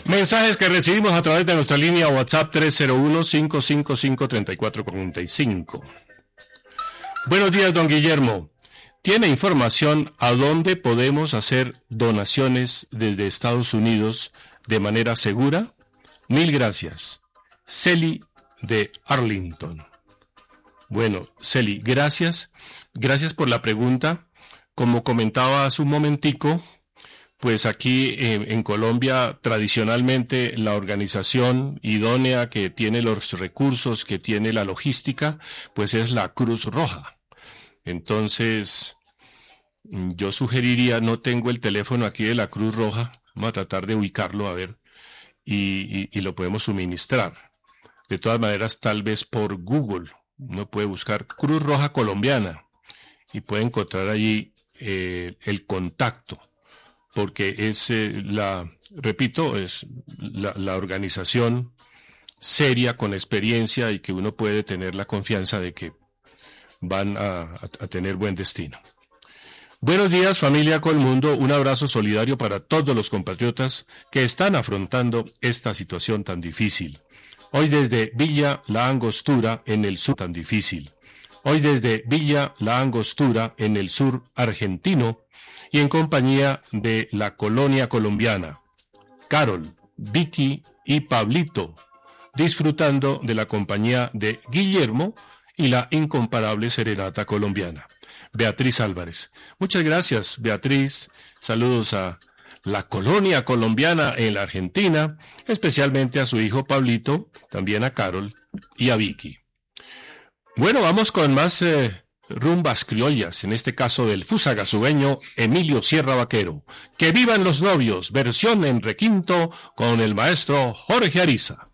Mensajes que recibimos a través de nuestra línea WhatsApp 301-555-3445. Buenos días, don Guillermo. ¿Tiene información a dónde podemos hacer donaciones desde Estados Unidos de manera segura? Mil gracias. Celi de Arlington. Bueno, Celi, gracias. Gracias por la pregunta. Como comentaba hace un momentico, pues aquí en Colombia tradicionalmente la organización idónea que tiene los recursos, que tiene la logística, pues es la Cruz Roja. Entonces, yo sugeriría, no tengo el teléfono aquí de la Cruz Roja, vamos a tratar de ubicarlo a ver, y lo podemos suministrar. De todas maneras, tal vez por Google, uno puede buscar Cruz Roja Colombiana y puede encontrar allí el contacto. Porque es repito, es la organización seria, con experiencia y que uno puede tener la confianza de que van a tener buen destino. Buenos días, familia Colmundo. Un abrazo solidario para todos los compatriotas que están afrontando esta situación tan difícil. Hoy desde Villa La Angostura, en el sur tan difícil. Hoy desde Villa La Angostura, en el sur argentino, y en compañía de la colonia colombiana, Carol, Vicky y Pablito, disfrutando de la compañía de Guillermo y la incomparable serenata colombiana. Beatriz Álvarez. Muchas gracias, Beatriz. Saludos a la colonia colombiana en la Argentina, especialmente a su hijo Pablito, también a Carol y a Vicky. Bueno, vamos con más rumbas criollas, en este caso del fusagasueño Emilio Sierra Vaquero. ¡Que vivan los novios! Versión en requinto con el maestro Jorge Ariza.